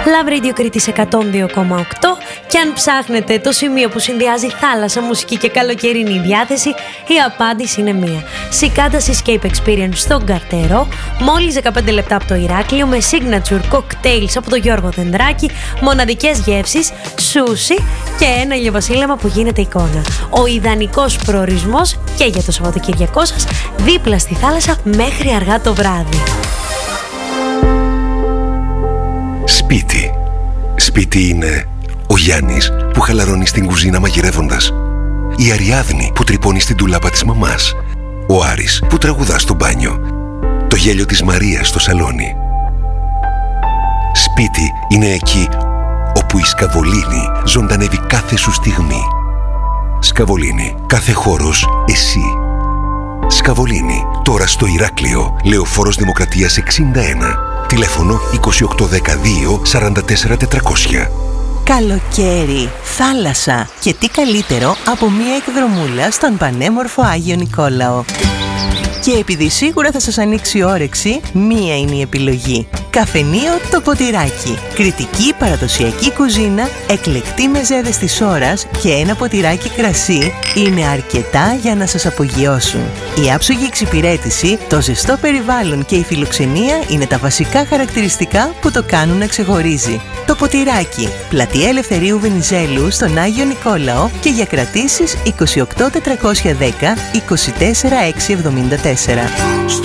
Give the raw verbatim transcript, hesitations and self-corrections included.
Love Radio Κρήτης εκατόν δύο κόμμα οκτώ, και αν ψάχνετε το σημείο που συνδυάζει θάλασσα, μουσική και καλοκαιρινή διάθεση, η απάντηση είναι μία. Cicadas Escape Experience στον Καρτερό, μόλις δεκαπέντε λεπτά από το Ηράκλειο, με signature cocktails από τον Γιώργο Δενδράκη, μοναδικές γεύσεις, σούσι και ένα ηλιοβασίλεμα που γίνεται εικόνα. Ο ιδανικός προορισμός και για το Σαββατοκυριακό σας, δίπλα στη θάλασσα μέχρι αργά το βράδυ. Σπίτι. Σπίτι είναι ο Γιάννης που χαλαρώνει στην κουζίνα μαγειρεύοντας, η Αριάδνη που τρυπώνει στην ντουλάπα της μαμάς, ο Άρης που τραγουδά στο μπάνιο, το γέλιο της Μαρίας στο σαλόνι. Σπίτι είναι εκεί όπου η Σκαβολίνη ζωντανεύει κάθε σου στιγμή. Σκαβολίνη, κάθε χώρος εσύ. Σκαβολίνη, τώρα στο Ηράκλειο, Λεωφόρος Δημοκρατίας εξήντα ένα. Τηλέφωνο είκοσι οκτώ δεκαδύο σαράντα τέσσερα τετρακόσια. Καλοκαίρι, θάλασσα και τι καλύτερο από μία εκδρομούλα στον πανέμορφο Άγιο Νικόλαο. Και επειδή σίγουρα θα σας ανοίξει η όρεξη, μία είναι η επιλογή. Καφενείο το Ποτηράκι. Κρητική παραδοσιακή κουζίνα, εκλεκτή μεζέδες της ώρας και ένα ποτηράκι κρασί είναι αρκετά για να σας απογειώσουν. Η άψογη εξυπηρέτηση, το ζεστό περιβάλλον και η φιλοξενία είναι τα βασικά χαρακτηριστικά που το κάνουν να ξεχωρίζει. Το Ποτηράκι, πλατεία Ελευθερίου Βενιζέλου στον Άγιο Νικόλαο, και για κρατήσεις είκοσι οκτώ τετρακόσια δέκα είκοσι τέσσερα εξακόσια εβδομήντα τέσσερα.